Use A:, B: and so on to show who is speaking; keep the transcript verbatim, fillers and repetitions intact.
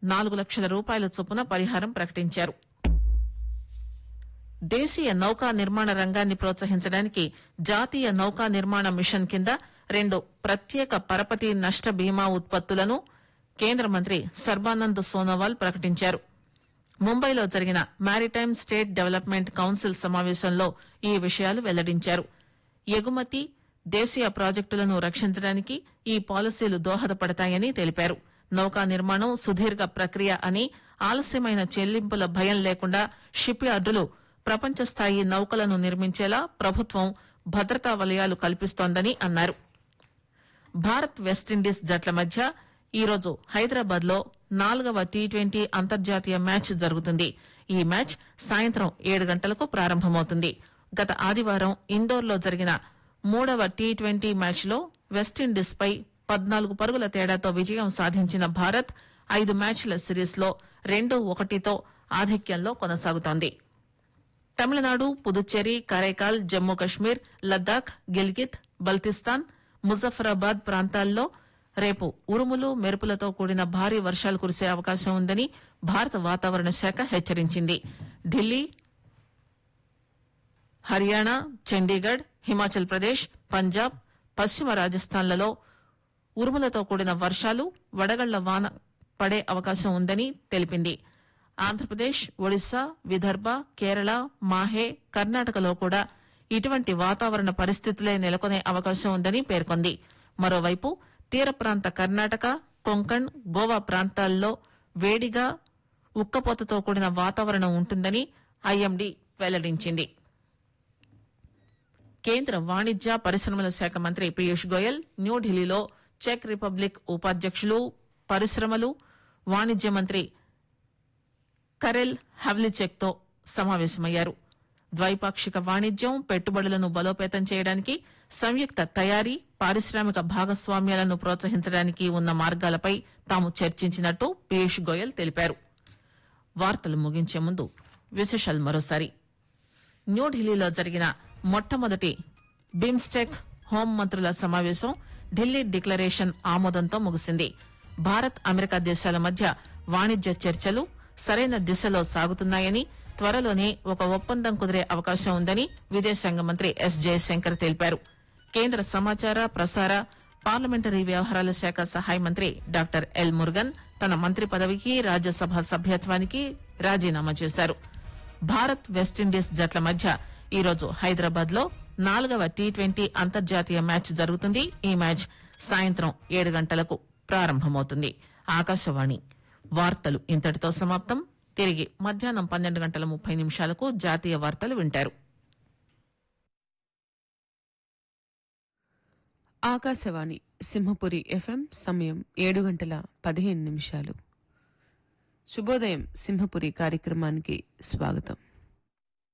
A: నాలుగు లక్షల రూపాయల చొప్పున పరిహారం ప్రకటించారు. దేశీయ నౌకా నిర్మాణ రంగాన్ని ప్రోత్సహించడానికి జాతీయ నౌకా నిర్మాణ మిషన్ కింద రెండు ప్రత్యేక పరపతి నష్ట బీమా ఉత్పత్తులను కేంద్ర మంత్రి సర్బానంద్ సోనోవాల్ ప్రకటించారు. ముంబైలో జరిగిన మారిటైమ్ స్టేట్ డెవలప్మెంట్ కౌన్సిల్ సమావేశంలో ఈ విషయాలు వెల్లడించారు. ఎగుమతి, దేశీయ ప్రాజెక్టులను రక్షించడానికి ఈ పాలసీలు దోహదపడతాయని తెలిపారు. నౌకా నిర్మాణం సుదీర్ఘ ప్రక్రియ అని, ఆలస్యమైన చెల్లింపుల భయం లేకుండా షిప్ యార్డులు ప్రపంచ స్థాయి నౌకలను నిర్మించేలా ప్రభుత్వం భద్రతా వలయాలు కల్పిస్తోందని అన్నారు. భారత్ వెస్టిండీస్ జట్ల మధ్య ఈరోజు హైదరాబాద్ లో నాలుగవ టీ ట్వంటీ అంతర్జాతీయ మ్యాచ్ జరుగుతుంది. ఈ మ్యాచ్ సాయంత్రం ఏడు గంటలకు ప్రారంభమవుతుంది. గత ఆదివారం ఇందోర్ లో జరిగిన మూడవ టీ ట్వంటీ మ్యాచ్ లో వెస్టిండీస్ పై పద్నాలుగు పరుగుల తేడాతో విజయం సాధించిన భారత్ ఐదు మ్యాచ్ల సిరీస్ లో రెండు ఒకటితో ఆధిక్యంలో కొనసాగుతోంది. తమిళనాడు, పుదుచ్చేరి, కరైకాల్, జమ్మూ కశ్మీర్, లద్దాఖ్, గిల్గిత్, బల్తిస్తాన్, ముజఫరాబాద్ ప్రాంతాల్లో రేపు ఉరుములు, మెరుపులతో కూడిన భారీ వర్షాలు కురిసే అవకాశం ఉందని భారత వాతావరణ శాఖ హెచ్చరించింది. ఢిల్లీ, హర్యానా, చండీగఢ్, హిమాచల్ ప్రదేశ్, పంజాబ్, పశ్చిమ రాజస్థాన్లలో ఉరుములతో కూడిన వర్షాలు, వడగళ్ల వాన పడే అవకాశం ఉందని తెలిపింది. ఆంధ్రప్రదేశ్, ఒడిశా, విదర్భ, కేరళ, మాహే, కర్ణాటకలో కూడా ఇటువంటి వాతావరణ పరిస్థితులే నెలకొనే అవకాశం ఉందని పేర్కొంది. మరోవైపు తీర ప్రాంత కర్ణాటక, కొంకణ్, గోవా ప్రాంతాల్లో వేడిగా, ఉక్కపోతతో కూడిన వాతావరణం ఉంటుందని ఐఎండీ వెల్లడించింది. కేంద్ర వాణిజ్య పరిశ్రమల శాఖ మంత్రి పీయూష్ గోయల్ న్యూఢిల్లీలో చెక్ రిపబ్లిక్ ఉపాధ్యకులు, పరిశ్రమలు, వాణిజ్య మంత్రి కరెల్ హవ్లిచెక్ తో సమావేశమయ్యారు. ద్వైపాక్షిక వాణిజ్యం, పెట్టుబడులను బలోపేతం చేయడానికి, సంయుక్త తయారీ, పారిశ్రామిక భాగస్వామ్యాలను ప్రోత్సహించడానికి ఉన్న మార్గాలపై తాము చర్చించినట్టు పీయూష్ గోయల్ తెలిపారు. వార్తలు ముగించే ముందు విశేషాలు మరోసారి. న్యూఢిల్లీలో జరిగిన మొట్టమొదటి బిమ్స్టెక్ హోం మంత్రుల సమావేశం ఢిల్లీ డిక్లరేషన్ ఆమోదంతో ముగిసింది. భారత్, అమెరికా దేశాల మధ్య వాణిజ్య చర్చలు సరైన దిశలో సాగుతున్నాయని, త్వరలోనే ఒక ఒప్పందం కుదిరే అవకాశం ఉందని విదేశాంగ మంత్రి ఎస్ జయశంకర్ తెలిపారు. కేంద్ర సమాచార, ప్రసార, పార్లమెంటరీ వ్యవహారాల శాఖ సహాయ మంత్రి డాక్టర్ ఎల్ మురుగన్ తన మంత్రి పదవికి, రాజ్యసభ సభ్యత్వానికి రాజీనామా చేశారు. భారత్, వెస్టిండీస్ జట్ల మధ్య ఈరోజు హైదరాబాద్ లో నాలుగవ టీ ట్వంటీ అంతర్జాతీయ మ్యాచ్ జరుగుతుంది. ఈ మ్యాచ్ సాయంత్రం ఏడు గంటలకు ప్రారంభమవుతుంది. ఆకాశవాణి వార్తలు ఇంతటితో సమాప్తం. తిరిగి మధ్యాహ్నం పన్నెండు గంటల ముప్పై నిమిషాలకు జాతీయ వార్తలు వింటారు.
B: ఆకాశవాణి సింహపురి ఎఫ్ఎం సమయం ఏడు గంటల పదిహేను నిమిషాలు. శుభోదయం సింహపురి కార్యక్రమానికి స్వాగతం.